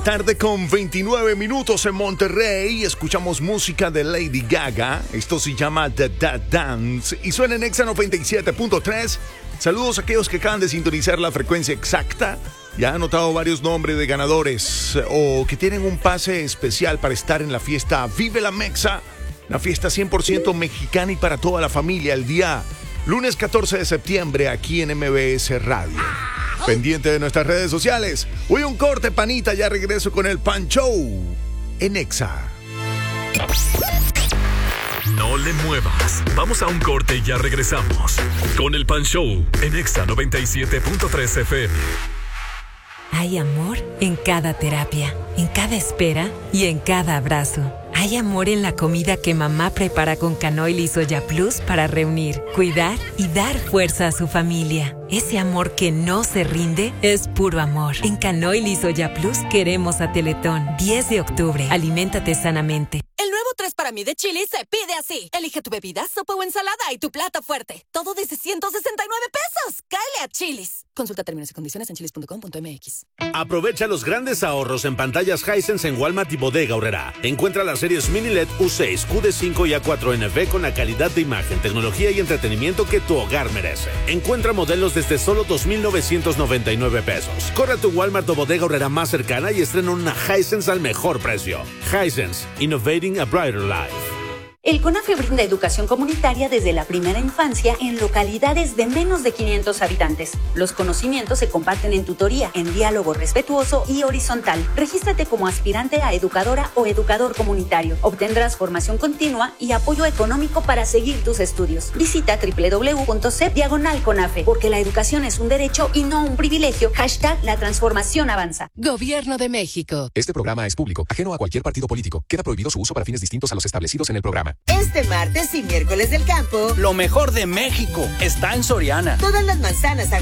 Tarde con 29 minutos en Monterrey. Escuchamos música de Lady Gaga. Esto se llama The Dance y suena en Exa 97.3. Saludos a aquellos que acaban de sintonizar la frecuencia exacta. Ya han anotado varios nombres de ganadores o que tienen un pase especial para estar en la fiesta Vive la Mexa. Una fiesta 100% mexicana y para toda la familia el día lunes 14 de septiembre aquí en MBS Radio. Pendiente de nuestras redes sociales. Voy a un corte, panita, ya regreso con el Pan Show en Exa. No le muevas. Vamos a un corte y ya regresamos con el Pan Show en Exa 97.3 FM. Hay amor en cada terapia, en cada espera y en cada abrazo. Hay amor en la comida que mamá prepara con Canoil y Soya Plus para reunir, cuidar y dar fuerza a su familia. Ese amor que no se rinde es puro amor. En Canoil y Soya Plus queremos a Teletón. 10 de octubre. Aliméntate sanamente. El nuevo 3 para mí de Chili's se pide así. Elige tu bebida, sopa o ensalada y tu plato fuerte. Todo desde 169 pesos. ¡Cáele a Chili's! Consulta términos y condiciones en chilis.com.mx. Aprovecha los grandes ahorros en pantallas Hisense en Walmart y Bodega Aurrerá. Encuentra las series Mini LED U6, QD5 y A4NV con la calidad de imagen, tecnología y entretenimiento que tu hogar merece. Encuentra modelos desde solo 2,999 pesos. Corre a tu Walmart o Bodega Aurrerá más cercana y estrena una Hisense al mejor precio. Hisense, innovating a brighter life. El CONAFE brinda educación comunitaria desde la primera infancia en localidades de menos de 500 habitantes. Los conocimientos se comparten en tutoría, en diálogo respetuoso y horizontal. Regístrate como aspirante a educadora o educador comunitario. Obtendrás formación continua y apoyo económico para seguir tus estudios. Visita www.cep/CONAFE, porque la educación es un derecho y no un privilegio. #La transformación avanza. Gobierno de México. Este programa es público, ajeno a cualquier partido político. Queda prohibido su uso para fines distintos a los establecidos en el programa. Este martes y miércoles del campo, lo mejor de México está en Soriana. Todas las manzanas